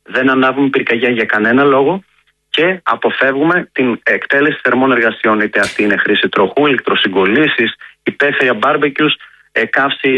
δεν ανάβουμε πυρκαγιά για κανένα λόγο και αποφεύγουμε την εκτέλεση θερμών εργασιών. Είτε αυτή είναι χρήση τροχού, ηλεκτροσυγκολήσεις, υπαίθρια μπάρμπεκιους, καύση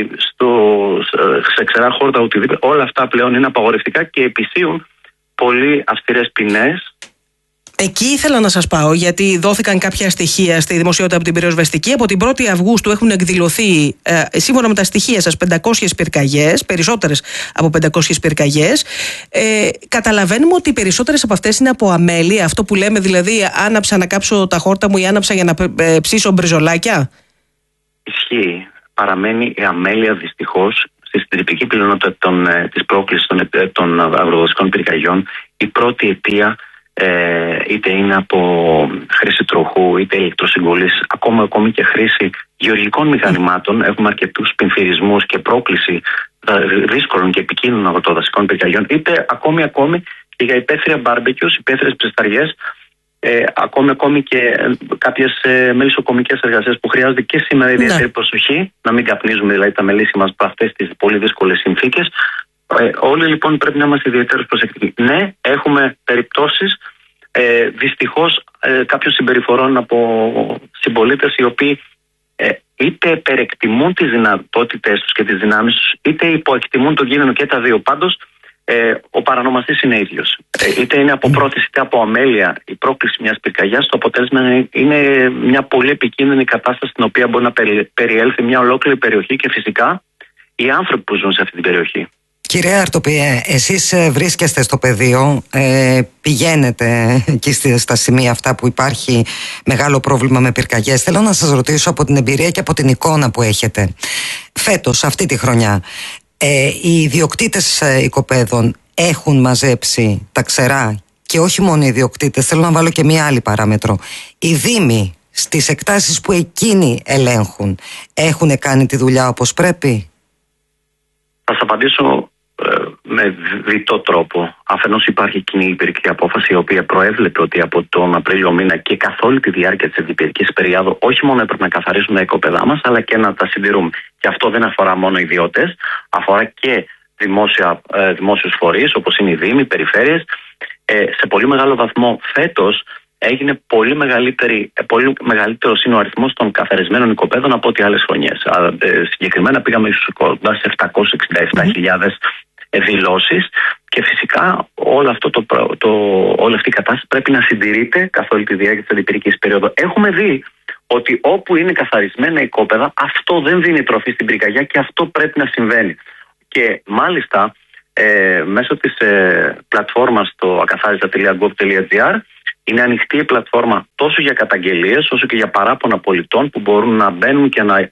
σε ξερά χόρτα, οτιδήποτε. Όλα αυτά πλέον είναι απαγορευτικά και επισύουν πολύ αυστηρές ποινές. Εκεί ήθελα να σας πάω, γιατί δόθηκαν κάποια στοιχεία στη δημοσιότητα από την πυροσβεστική. Από την 1η Αυγούστου έχουν εκδηλωθεί, σύμφωνα με τα στοιχεία σας, 500 πυρκαγιές, περισσότερες από 500 πυρκαγιές. Καταλαβαίνουμε ότι οι περισσότερες από αυτές είναι από αμέλεια, αυτό που λέμε δηλαδή άναψα να κάψω τα χόρτα μου ή άναψα για να ψήσω μπριζολάκια. Ισχύει. Παραμένει η αμέλεια δυστυχώς στη συντριπτική πλειονότητα της πρόκλησης των αγροδοτικών πυρκαγιών. Η πρώτη αιτία είτε είναι από χρήση τροχού, είτε ηλεκτροσυγκολήσεις, ακόμη και χρήση γεωργικών μηχανημάτων. Έχουμε αρκετούς πυμφυρισμούς και πρόκληση δύσκολων και επικίνδυνων αγροδοτικών πυρκαγιών, είτε ακόμη και για υπαίθρια μπάρμπεκιους, υπαίθριες ψισταριές, ακόμη και κάποιες μελισσοκομικές εργασίες που χρειάζονται και σήμερα ιδιαίτερη προσοχή, να μην καπνίζουμε δηλαδή τα μελίσια μας από αυτές τις πολύ δύσκολες συνθήκες. Όλοι λοιπόν πρέπει να είμαστε ιδιαίτερως προσεκτικοί. Ναι, έχουμε περιπτώσεις δυστυχώς κάποιων συμπεριφορών από συμπολίτες οι οποίοι είτε υπερεκτιμούν τις δυνατότητες τους και τις δυνάμεις τους, είτε υποεκτιμούν τον κίνδυνο, και τα δύο. Πάντως ο παρανομαστής είναι ίδιος. Είτε είναι από πρόθεση είτε από αμέλεια η πρόκληση μιας πυρκαγιάς, το αποτέλεσμα είναι μια πολύ επικίνδυνη κατάσταση στην οποία μπορεί να περιέλθει μια ολόκληρη περιοχή και φυσικά οι άνθρωποι που ζουν σε αυτή την περιοχή. Κυρία Αρτοπιέ, εσείς βρίσκεστε στο πεδίο, πηγαίνετε εκεί στα σημεία αυτά που υπάρχει μεγάλο πρόβλημα με πυρκαγιές. Θέλω να σας ρωτήσω από την εμπειρία και από την εικόνα που έχετε. Φέτος, αυτή τη χρονιά, οι ιδιοκτήτες οικοπαίδων έχουν μαζέψει τα ξερά, και όχι μόνο οι ιδιοκτήτες, θέλω να βάλω και μία άλλη παράμετρο. Οι δήμοι στις εκτάσεις που εκείνοι ελέγχουν έχουν κάνει τη δουλειά όπως πρέπει? Θα σας απαντήσω με διτό τρόπο. Αφενός υπάρχει κοινή υπηρετική απόφαση, η οποία προέβλεπε ότι από τον Απρίλιο μήνα και καθ' όλη τη διάρκεια της αντιπυρικής περίοδου όχι μόνο έπρεπε να καθαρίσουμε τα οικόπεδά μας, αλλά και να τα συντηρούμε. Και αυτό δεν αφορά μόνο ιδιώτες, αφορά και δημόσιους φορείς όπως είναι οι δήμοι, οι περιφέρειες. Σε πολύ μεγάλο βαθμό φέτος έγινε πολύ μεγαλύτερος είναι ο αριθμός των καθαρισμένων οικοπαίδων από ό,τι άλλες χρονιές. Συγκεκριμένα πήγαμε ίσως κοντά σε 767.000 δηλώσεις και φυσικά όλη αυτή η κατάσταση πρέπει να συντηρείται καθ' όλη τη διάρκεια της αντιπυρικής περίοδου. Έχουμε δει ότι όπου είναι καθαρισμένα οικόπεδα, αυτό δεν δίνει τροφή στην πυρκαγιά και αυτό πρέπει να συμβαίνει. Και μάλιστα μέσω της πλατφόρμας το ακαθάριστα.gov.gr είναι ανοιχτή η πλατφόρμα τόσο για καταγγελίες όσο και για παράπονα πολιτών που μπορούν να μπαίνουν και να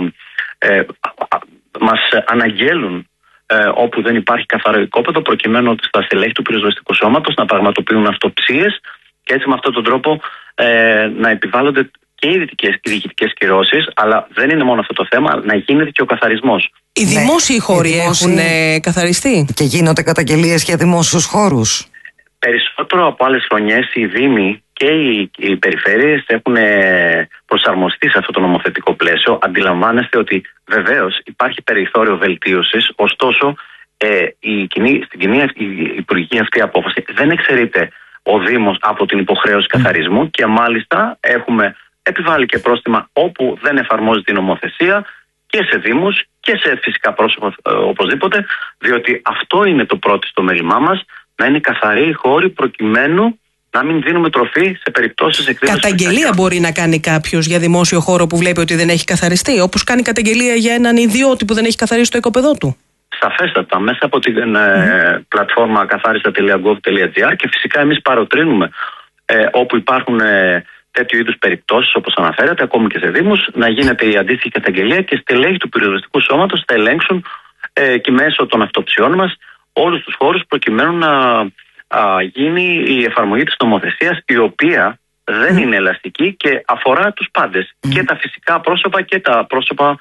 μας αναγγέλουν όπου δεν υπάρχει καθαρό οικόπεδο, προκειμένου ότι στα στελέχη του πυροσβεστικού σώματος να πραγματοποιούν αυτοψίες και έτσι με αυτόν τον τρόπο να επιβάλλονται και οι διοικητικές κυρώσεις, αλλά δεν είναι μόνο αυτό το θέμα, να γίνεται και ο καθαρισμός. Οι δημόσιοι χώροι έχουν καθαριστεί και γίνονται καταγγελίες για δημόσιους χώρους? Περισσότερο από άλλες χρονιές οι δήμοι και οι περιφέρειες έχουν προσαρμοστεί σε αυτό το νομοθετικό πλαίσιο. Αντιλαμβάνεστε ότι βεβαίως υπάρχει περιθώριο βελτίωσης, ωστόσο στην κοινή υπουργική αυτή απόφαση δεν εξαιρείται ο Δήμος από την υποχρέωση καθαρισμού και μάλιστα έχουμε επιβάλει και πρόστιμα όπου δεν εφαρμόζεται η νομοθεσία και σε Δήμους και σε φυσικά πρόσωπα οπωσδήποτε, διότι αυτό είναι το πρώτο στο μέλημά μας, να είναι καθαροί οι χώροι προκειμένου να μην δίνουμε τροφή σε περιπτώσεις εκδήλωσης. Καταγγελία μπορεί να κάνει κάποιος για δημόσιο χώρο που βλέπει ότι δεν έχει καθαριστεί, όπως κάνει καταγγελία για έναν ιδιώτη που δεν έχει καθαρίσει το οικοπεδό του? Σαφέστατα, μέσα από την πλατφόρμα ακαθάριστα.gov.gr και φυσικά εμείς παροτρύνουμε όπου υπάρχουν τέτοιου είδους περιπτώσεις όπως αναφέρατε, ακόμη και σε Δήμους, να γίνεται η αντίστοιχη καταγγελία και στελέχη του πυροσβεστικού σώματος θα ελέγξουν και μέσω των αυτοψιών μας όλους τους χώρους προκειμένου να γίνει η εφαρμογή της νομοθεσίας, η οποία δεν είναι ελαστική και αφορά τους πάντες, και τα φυσικά πρόσωπα και τα πρόσωπα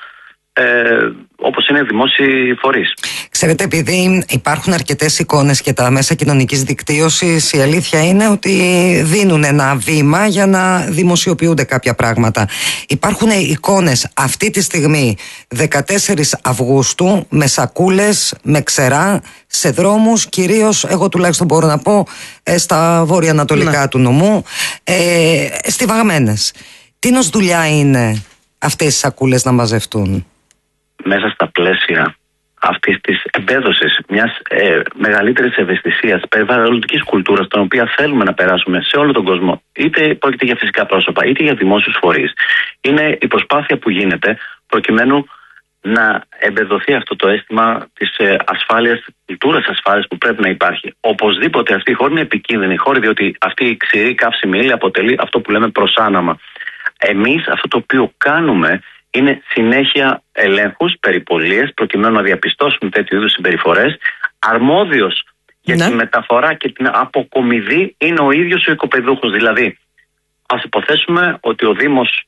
όπως είναι δημόσιοι φορείς. Ξέρετε, επειδή υπάρχουν αρκετές εικόνες και τα μέσα κοινωνικής δικτύωσης, η αλήθεια είναι ότι δίνουν ένα βήμα για να δημοσιοποιούνται κάποια πράγματα. Υπάρχουν εικόνες αυτή τη στιγμή 14 Αυγούστου με σακούλες, με ξερά σε δρόμους, κυρίως εγώ τουλάχιστον μπορώ να πω στα βόρεια-ανατολικά του νομού, στιβαγμένες. Τι νος δουλειά είναι αυτές οι σακούλες να μαζευτούν? Μέσα στα πλαίσια αυτής της εμπέδωσης μιας μεγαλύτερης ευαισθησίας περιβαλλοντικής κουλτούρας, την οποία θέλουμε να περάσουμε σε όλο τον κόσμο, είτε πρόκειται για φυσικά πρόσωπα είτε για δημόσιους φορείς, είναι η προσπάθεια που γίνεται προκειμένου να εμπεδοθεί αυτό το αίσθημα της ασφάλειας, της κουλτούρας ασφάλειας που πρέπει να υπάρχει. Οπωσδήποτε αυτή η χώρη είναι επικίνδυνη χώρη, διότι αυτή η ξηρή καύσιμη ύλη αποτελεί αυτό που λέμε προσάναμα. Εμείς αυτό το οποίο κάνουμε είναι συνέχεια ελέγχους, περιπολίες, προκειμένου να διαπιστώσουμε τέτοιου είδους συμπεριφορές. Αρμόδιος για τη μεταφορά και την αποκομιδή είναι ο ίδιος ο οικοπεδούχος. Δηλαδή, ας υποθέσουμε ότι ο Δήμος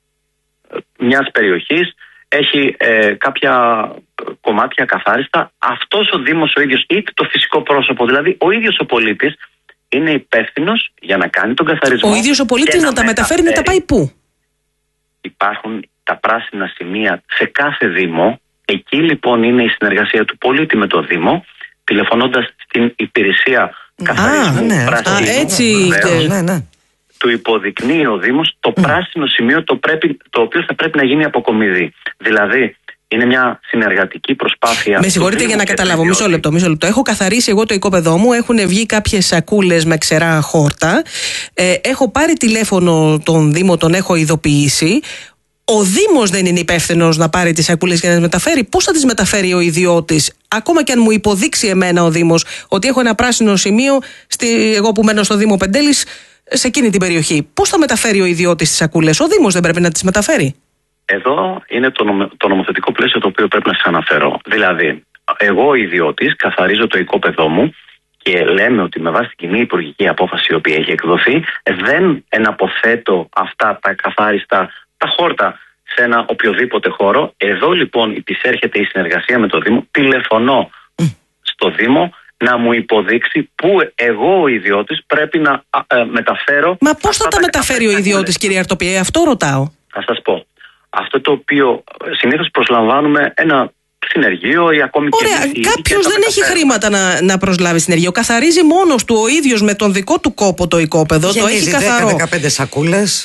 μιας περιοχής έχει κάποια κομμάτια καθάριστα. Αυτός ο Δήμος ο ίδιος, είτε το φυσικό πρόσωπο, δηλαδή ο ίδιος ο πολίτης, είναι υπεύθυνος για να κάνει τον καθαρισμό. Ο ίδιος ο πολίτης να τα μεταφέρει, να τα πάει πού? Υπάρχουν τα πράσινα σημεία σε κάθε Δήμο. Εκεί λοιπόν είναι η συνεργασία του πολίτη με το Δήμο, τηλεφωνώντας στην υπηρεσία καθαρισμού πράσινου. Έτσι. Του υποδεικνύει ο Δήμος το πράσινο σημείο το οποίο θα πρέπει να γίνει αποκομιδή. Δηλαδή είναι μια συνεργατική προσπάθεια. Με συγχωρείτε για να καταλάβω, μισό λεπτό. Έχω καθαρίσει εγώ το οικόπεδό μου, έχουν βγει κάποιες σακούλες με ξερά χόρτα. Έχω πάρει τηλέφωνο τον Δήμο, τον έχω ειδοποιήσει. Ο Δήμος δεν είναι υπεύθυνος να πάρει τις σακούλες και να τις μεταφέρει. Πώς θα τις μεταφέρει ο ιδιώτης, ακόμα και αν μου υποδείξει εμένα ο Δήμος ότι έχω ένα πράσινο σημείο, εγώ που μένω στο Δήμο Πεντέλης, σε εκείνη την περιοχή? Πώς θα μεταφέρει ο ιδιώτης τις σακούλες? Ο Δήμος δεν πρέπει να τις μεταφέρει? Εδώ είναι το νομοθετικό πλαίσιο το οποίο πρέπει να σας αναφέρω. Δηλαδή, εγώ ο ιδιώτης καθαρίζω το οικόπεδό μου και λέμε ότι με βάση την κοινή υπουργική απόφαση η οποία έχει εκδοθεί, δεν εναποθέτω αυτά τα καθάριστα, τα χόρτα σε ένα οποιοδήποτε χώρο. Εδώ λοιπόν υπησέρχεται η συνεργασία με το Δήμο. Τηλεφωνώ στο Δήμο να μου υποδείξει πού εγώ ο ιδιώτης πρέπει να μεταφέρω. Μα πώς θα τα μεταφέρει ο ιδιώτης, κύριε Αρτοπιέ, αυτό ρωτάω. Θα σας πω. Αυτό το οποίο συνήθως προσλαμβάνουμε ένα συνεργείο ή ακόμη και. Ωραία, κάποιος δεν έχει χρήματα να προσλάβει συνεργείο. Καθαρίζει μόνος του ο ίδιος με τον δικό του κόπο το οικόπεδο. Το έχει καθαρό. 10-15 σακούλες.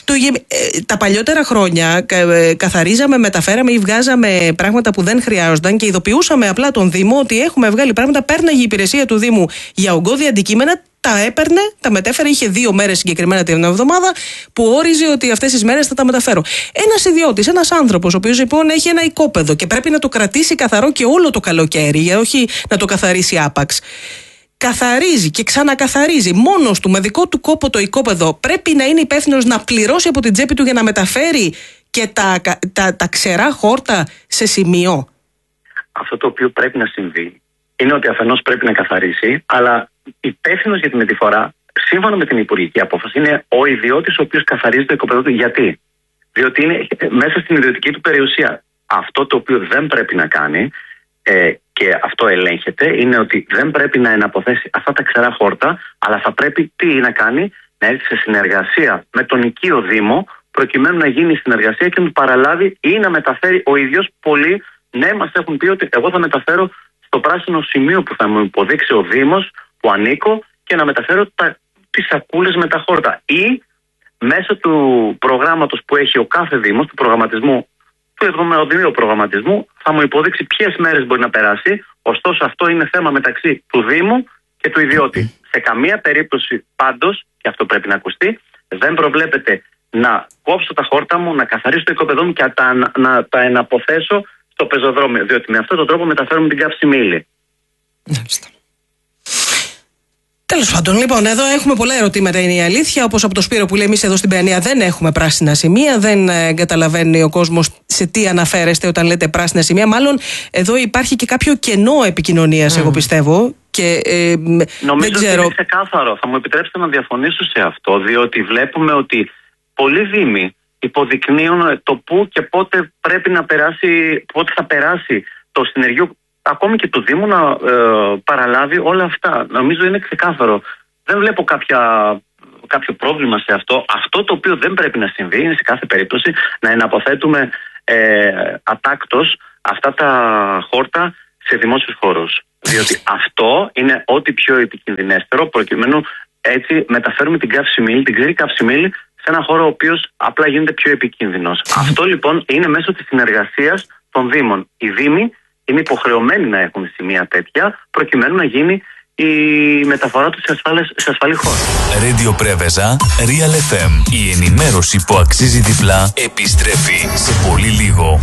Τα παλιότερα χρόνια καθαρίζαμε, μεταφέραμε ή βγάζαμε πράγματα που δεν χρειάζονταν και ειδοποιούσαμε απλά τον Δήμο ότι έχουμε βγάλει πράγματα. Πέρναγε η υπηρεσία του Δήμου για ογκώδη αντικείμενα. Τα έπαιρνε, τα μετέφερε, είχε 2 μέρες συγκεκριμένα την εβδομάδα που όριζε ότι αυτές τις μέρες θα τα μεταφέρω. Ένας ιδιώτης, ένας άνθρωπος, ο οποίος λοιπόν έχει ένα οικόπεδο και πρέπει να το κρατήσει καθαρό και όλο το καλοκαίρι, για όχι να το καθαρίσει άπαξ. Καθαρίζει και ξανακαθαρίζει μόνος του με δικό του κόπο το οικόπεδο. Πρέπει να είναι υπεύθυνος να πληρώσει από την τσέπη του για να μεταφέρει και τα ξερά χόρτα σε σημείο. Αυτό το οποίο πρέπει να συμβεί είναι ότι αφενός πρέπει να καθαρίσει, αλλά υπεύθυνος για τη μεταφορά, σύμφωνα με την υπουργική απόφαση, είναι ο ιδιώτης ο οποίος καθαρίζει το οικόπεδο του. Γιατί? Διότι είναι μέσα στην ιδιωτική του περιουσία. Αυτό το οποίο δεν πρέπει να κάνει, και αυτό ελέγχεται, είναι ότι δεν πρέπει να εναποθέσει αυτά τα ξερά χόρτα, αλλά θα πρέπει να κάνει? Να έρθει σε συνεργασία με τον οικείο Δήμο, προκειμένου να γίνει η συνεργασία και να του παραλάβει ή να μεταφέρει ο ίδιος. Πολλοί, ναι, μας έχουν πει ότι εγώ θα μεταφέρω στο πράσινο σημείο που θα μου υποδείξει ο Δήμος που ανήκω και να μεταφέρω τις σακούλες με τα χόρτα. Ή μέσω του προγράμματος που έχει ο κάθε Δήμος, του προγραμματισμού, του εβδομαδιαίου προγραμματισμού, θα μου υποδείξει ποιες μέρες μπορεί να περάσει. Ωστόσο, αυτό είναι θέμα μεταξύ του Δήμου και του ιδιώτη. Σε καμία περίπτωση πάντως, και αυτό πρέπει να ακουστεί, δεν προβλέπεται να κόψω τα χόρτα μου, να καθαρίσω το οικόπεδό μου και να τα εναποθέσω στο πεζοδρόμιο. Διότι με αυτόν τον τρόπο μεταφέρουμε την καύσιμη ύλη. Τέλος πάντων, λοιπόν, εδώ έχουμε πολλά ερωτήματα, είναι η αλήθεια. Όπως από το Σπύρο που λέει, εμείς εδώ στην Παιανία δεν έχουμε πράσινα σημεία. Δεν καταλαβαίνει ο κόσμος σε τι αναφέρεστε όταν λέτε πράσινα σημεία. Μάλλον εδώ υπάρχει και κάποιο κενό επικοινωνίας, εγώ πιστεύω. Και, νομίζω δεν ξέρω. ότι είναι ξεκάθαρο. Θα μου επιτρέψετε να διαφωνήσω σε αυτό, διότι βλέπουμε ότι πολλοί Δήμοι υποδεικνύουν το πού και πότε πρέπει να περάσει, πότε θα περάσει το συνεργείο, ακόμη και του Δήμου να παραλάβει όλα αυτά. Νομίζω είναι ξεκάθαρο. Δεν βλέπω κάποιο πρόβλημα σε αυτό. Αυτό το οποίο δεν πρέπει να συμβεί είναι σε κάθε περίπτωση να εναποθέτουμε ατάκτως αυτά τα χόρτα σε δημόσιους χώρους. Διότι αυτό είναι ό,τι πιο επικινδυνέστερο, προκειμένου έτσι μεταφέρουμε την καύσιμήλη, την ξηρή καύσιμήλη, σε ένα χώρο ο οποίος απλά γίνεται πιο επικίνδυνος. Αυτό λοιπόν είναι μέσω της συνεργασίας των Δήμων. Οι Δήμοι είναι υποχρεωμένοι να έχουν σημεία τέτοια, προκειμένου να γίνει η μεταφορά του σε ασφαλή χώρο. Radio Preveza, Real FM. Η ενημέρωση που αξίζει διπλά επιστρέφει σε πολύ λίγο.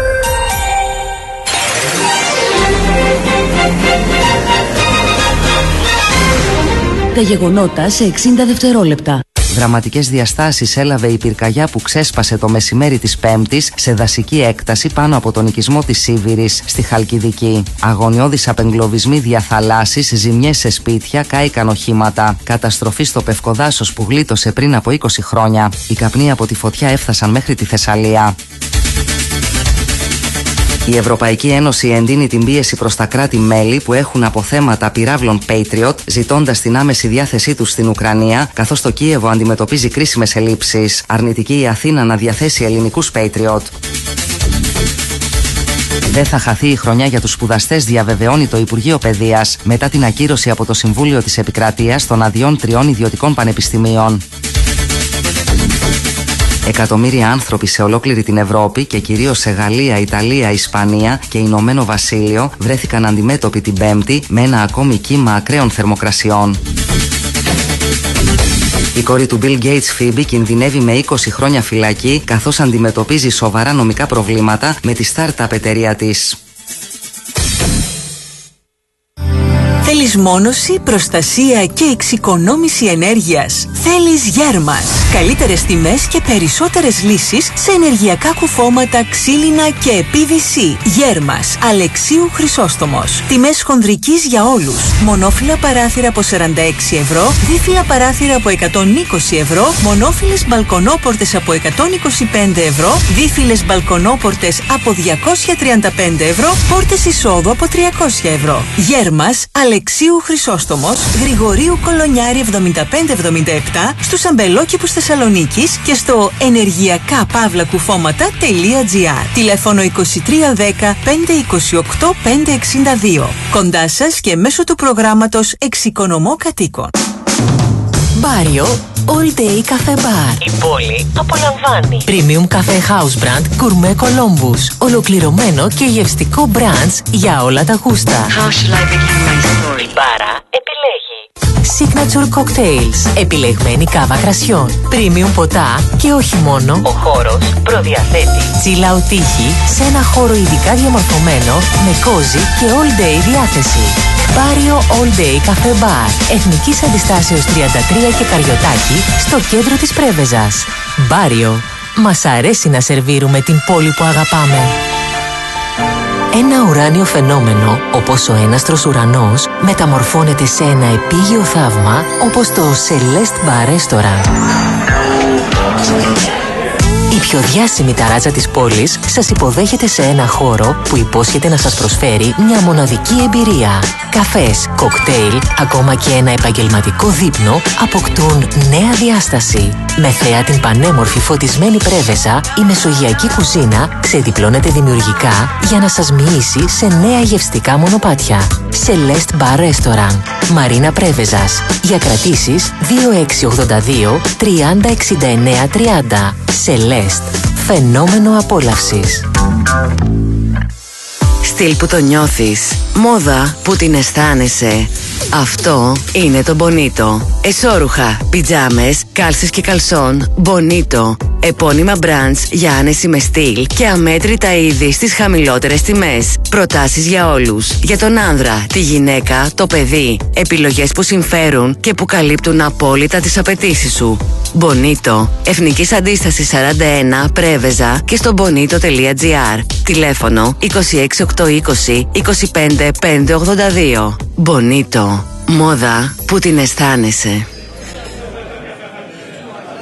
Τα γεγονότα σε 60 δευτερόλεπτα. Δραματικές διαστάσεις έλαβε η πυρκαγιά που ξέσπασε το μεσημέρι της Πέμπτης σε δασική έκταση πάνω από τον οικισμό της Σίβηρης στη Χαλκιδική. Αγωνιώδεις απεγκλωβισμοί διαθαλάσσης, ζημιές σε σπίτια, κάηκαν οχήματα. Καταστροφή στο Πευκοδάσος που γλίτωσε πριν από 20 χρόνια. Οι καπνοί από τη φωτιά έφτασαν μέχρι τη Θεσσαλία. Η Ευρωπαϊκή Ένωση εντείνει την πίεση προς τα κράτη-μέλη που έχουν αποθέματα πυράβλων Patriot, ζητώντας την άμεση διάθεσή τους στην Ουκρανία, καθώς το Κίεβο αντιμετωπίζει κρίσιμες ελλείψεις. Αρνητική η Αθήνα να διαθέσει ελληνικούς Patriot. Δεν θα χαθεί η χρονιά για τους σπουδαστές, διαβεβαιώνει το Υπουργείο Παιδείας, μετά την ακύρωση από το Συμβούλιο της Επικρατείας των αδειών 3 ιδιωτικών πανεπιστημίων. Εκατομμύρια άνθρωποι σε ολόκληρη την Ευρώπη και κυρίως σε Γαλλία, Ιταλία, Ισπανία και Ηνωμένο Βασίλειο βρέθηκαν αντιμέτωποι την Πέμπτη με ένα ακόμη κύμα ακραίων θερμοκρασιών. Η κόρη του Bill Gates, Phoebe, κινδυνεύει με 20 χρόνια φυλακή καθώς αντιμετωπίζει σοβαρά νομικά προβλήματα με τη startup εταιρεία της. Θέλεις μόνωση, προστασία και εξοικονόμηση ενέργειας? Θέλεις Γέρμας. Καλύτερες τιμές και περισσότερες λύσεις σε ενεργειακά κουφώματα, ξύλινα και PVC. Γέρμας. Αλεξίου Χρυσόστομος. Τιμές χονδρικής για όλους. Μονόφυλλα παράθυρα από 46 ευρώ, δίφυλλα παράθυρα από 120 ευρώ, μονόφυλλες μπαλκονόπορτες από 125 ευρώ, δίφυλλες μπαλκονόπορτες από 235 ευρώ, πόρτες εισόδου από 300 ευρώ. Γέρμας. Αλεξίου Χρυσόστομος, Γρηγορίου Κολονιάρη 7577, στους αμπελόκηπους Θεσσαλονίκης και στο ενεργειακά-κουφώματα.gr. Τηλέφωνο 2310 528 562. Κοντά σας και μέσω του προγράμματος Εξοικονομώ Κατοίκων. Μπάριο All Day Cafe Bar. Η πόλη απολαμβάνει. Premium Cafe House Brand Gourmet Columbus. Ολοκληρωμένο και γευστικό brands για όλα τα γούστα. How shall I begin my story? Η μπάρα επιλέγει. Signature Cocktails. Επιλεγμένη κάβα κρασιών. Premium ποτά και όχι μόνο. Ο χώρος προδιαθέτει Chill out τύχη σε ένα χώρο ειδικά διαμορφωμένο με cozy και all day διάθεση. Μπάριο All Day Cafe Bar. Εθνικής Αντιστάσεως 33 και Καριωτάκη στο κέντρο της Πρέβεζας. Μπάριο. Μας αρέσει να σερβίρουμε την πόλη που αγαπάμε. Ένα ουράνιο φαινόμενο, όπως ο έναστρος ουρανός, μεταμορφώνεται σε ένα επίγειο θαύμα, όπως το Celeste Bar Restaurant. Η πιο διάσημη ταράτσα της πόλης σας υποδέχεται σε ένα χώρο που υπόσχεται να σας προσφέρει μια μοναδική εμπειρία. Καφές, κοκτέιλ, ακόμα και ένα επαγγελματικό δείπνο αποκτούν νέα διάσταση. Με θέα την πανέμορφη φωτισμένη Πρέβεζα, η μεσογειακή κουζίνα ξεδιπλώνεται δημιουργικά για να σας μοιήσει σε νέα γευστικά μονοπάτια. Celeste Bar Restaurant, Μαρίνα Πρέβεζας. Για κρατήσεις 2682 30 69 30. Celeste, φαινόμενο απόλαυσης. Στυλ που το νιώθεις, μόδα που την αισθάνεσαι. Αυτό είναι το Bonito. Εσώρουχα, πιτζάμες, κάλσες και καλσόν. Bonito. Επώνυμα brands για άνεση με στυλ και αμέτρητα είδη στις χαμηλότερες τιμές. Προτάσεις για όλους. Για τον άνδρα, τη γυναίκα, το παιδί. Επιλογές που συμφέρουν και που καλύπτουν απόλυτα τις απαιτήσεις σου. Bonito. Εθνικής Αντίστασης 41 Πρέβεζα και στο bonito.gr. Τηλέφωνο 26820 25 582. Bonito. Μόδα που την αισθάνεσαι.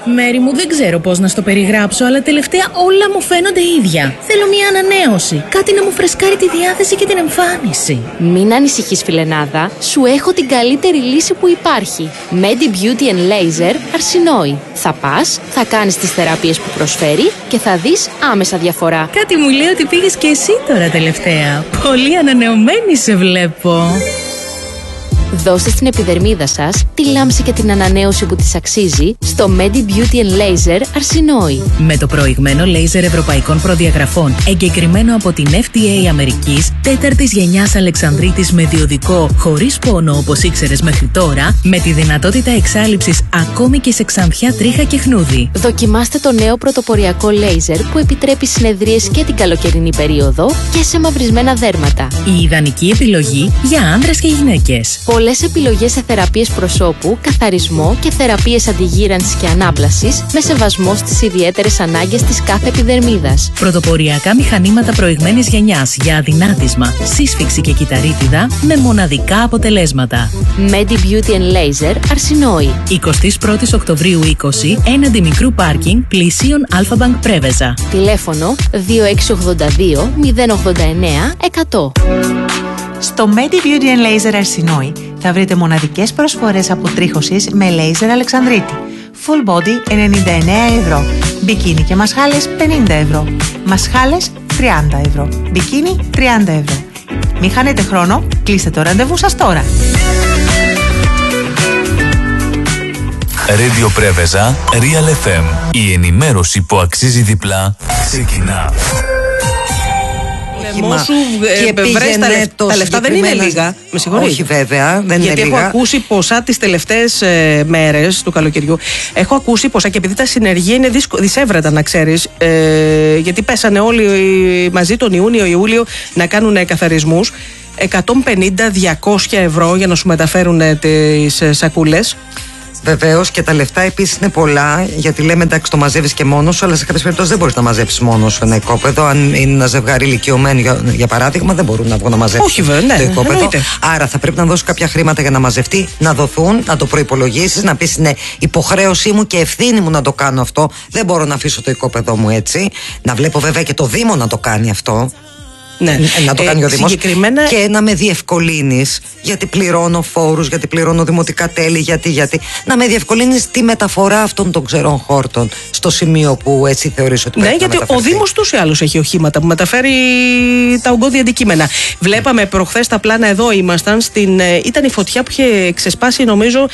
Μέρη μου, δεν ξέρω πώς να στο περιγράψω, αλλά τελευταία όλα μου φαίνονται ίδια. Θέλω μια ανανέωση. Κάτι να μου φρεσκάρει τη διάθεση και την εμφάνιση. Μην ανησυχείς, φιλενάδα. Σου έχω την καλύτερη λύση που υπάρχει. Medi Beauty and Laser Αρσινόη. Θα πας, θα κάνεις τις θεραπείες που προσφέρει και θα δεις άμεσα διαφορά. Κάτι μου λέει ότι πήγες και εσύ τώρα τελευταία. Πολύ ανανεωμένη σε βλέπω. Δώστε στην επιδερμίδα σας τη λάμψη και την ανανέωση που της αξίζει στο Medi Beauty and Laser Αρσινόη. Με το προηγμένο λέιζερ ευρωπαϊκών προδιαγραφών, εγκεκριμένο από την FDA Αμερικής, 4ης γενιάς Αλεξανδρίτης με διοδικό, χωρίς πόνο όπως ήξερες μέχρι τώρα, με τη δυνατότητα εξάλειψης ακόμη και σε ξανθιά, τρίχα και χνούδι. Δοκιμάστε το νέο πρωτοποριακό λέιζερ που επιτρέπει συνεδρίες και την καλοκαιρινή περίοδο και σε μαυρισμένα δέρματα. Η ιδανική επιλογή για άνδρες και γυναίκες. Πολλές επιλογές σε θεραπείες προσώπου, καθαρισμό και θεραπείες αντιγύρανσης και ανάπλασης με σεβασμό στις ιδιαίτερες ανάγκες της κάθε επιδερμίδας. Πρωτοποριακά μηχανήματα προηγμένης γενιάς για αδυνάτισμα, σύσφυξη και κυταρίτιδα με μοναδικά αποτελέσματα. Medi Beauty and Laser Αρσινόη. 21 Οκτωβρίου 20, έναντι μικρού πάρκινγκ, πλησίον Αλφα-Μπανκ Πρέβεζα. Τηλέφωνο 2682 089 100. Στο Medi Beauty and Laser Αρσινόη θα βρείτε μοναδικές προσφορές αποτρίχωσης με λέιζερ Αλεξανδρίτη. Full body 99 ευρώ. Μπικίνι και μασχάλες 50 ευρώ. Μασχάλες 30 ευρώ. Μπικίνι 30 ευρώ. Μην χάνετε χρόνο, κλείστε το ραντεβού σας τώρα. Radio Πρέβεζα, Real FM. Η ενημέρωση που αξίζει διπλά ξεκινά. Και πήγαινε τα λεφτά δεν είναι λίγα. Με συγχωρείτε. Όχι, βέβαια, δεν γιατί είναι έχω λίγα. ακούσει ποσά τις τελευταίες μέρες του καλοκαιριού. Έχω ακούσει ποσά και επειδή τα συνεργεία είναι δυσέβρετα, να ξέρεις. Γιατί πέσανε όλοι μαζί τον Ιούνιο-Ιούλιο να κάνουν καθαρισμούς. 150-200 ευρώ για να σου μεταφέρουν τις σακούλες. Βεβαίως, και τα λεφτά επίσης είναι πολλά, γιατί λέμε εντάξει το μαζεύεις και μόνος σου, αλλά σε κάποιες περιπτώσεις δεν μπορείς να μαζέψεις μόνος σου ένα οικόπεδο. Αν είναι ένα ζευγάρι ηλικιωμένο, για παράδειγμα, δεν μπορούν να βγουν να μαζέψουν. Όχι, βέβαια, το οικόπεδο. Εννοείται. Άρα θα πρέπει να δώσεις κάποια χρήματα για να μαζευτεί, να δοθούν, να το προϋπολογίσεις, να πεις είναι υποχρέωσή μου και ευθύνη μου να το κάνω αυτό. Δεν μπορώ να αφήσω το οικόπεδο μου έτσι. Να βλέπω βέβαια και το Δήμο να το κάνει αυτό. Ναι. Να το κάνει ο Δήμος συγκεκριμένα... και να με διευκολύνεις, γιατί πληρώνω φόρους, γιατί πληρώνω δημοτικά τέλη, γιατί να με διευκολύνεις τη μεταφορά αυτών των ξερών χόρτων στο σημείο που έτσι θεωρείς ότι πρέπει να γιατί ο Δήμος τους ή άλλους έχει οχήματα που μεταφέρει τα ογκώδη αντικείμενα. Βλέπαμε προχθές τα πλάνα, εδώ ήμασταν, ήταν η φωτιά που είχε ξεσπάσει νομίζω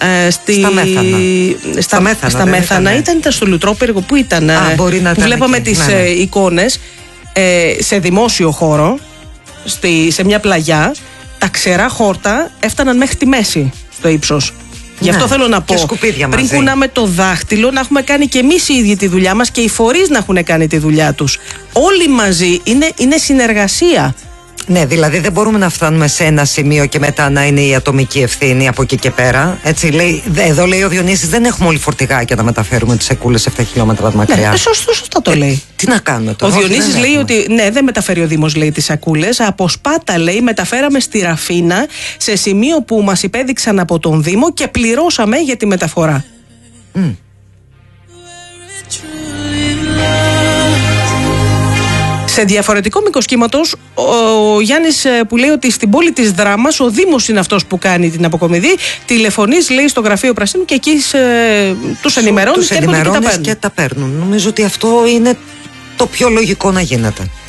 στα Μέθανα. Ήταν στο Λουτρόπυργο, που ήταν, που βλέπαμε τις εικόνες. Σε δημόσιο χώρο, σε μια πλαγιά, τα ξερά χόρτα έφταναν μέχρι τη μέση στο ύψος. Γι' αυτό θέλω να πω, πριν κουνάμε το δάχτυλο, να έχουμε κάνει και εμείς οι ίδιοι τη δουλειά μας και οι φορείς να έχουν κάνει τη δουλειά τους. Όλοι μαζί, είναι συνεργασία. Ναι, δηλαδή δεν μπορούμε να φτάνουμε σε ένα σημείο και μετά να είναι η ατομική ευθύνη από εκεί και πέρα. Έτσι, εδώ λέει ο Διονύσης, δεν έχουμε όλοι φορτηγάκια να μεταφέρουμε τις σακούλες 7 χιλιόμετρα μακριά. Ναι, σωστά το λέει. Τι να κάνουμε τώρα. Ο Διονύσης λέει ότι δεν μεταφέρει ο Δήμος, λέει, τις σακούλες. Από Σπάτα, λέει, μεταφέραμε στη Ραφίνα, σε σημείο που μας υπέδειξαν από τον Δήμο και πληρώσαμε για τη μεταφορά. Σε διαφορετικό μήκος κύματος, ο Γιάννης που λέει ότι στην πόλη της Δράμας ο Δήμος είναι αυτός που κάνει την αποκομιδή. Τηλεφωνείς, λέει, στο γραφείο Πρασίνου και εκεί τους ενημερώνεις και έρχονται και τα παίρνουν. Νομίζω ότι αυτό είναι το πιο λογικό να γίνεται.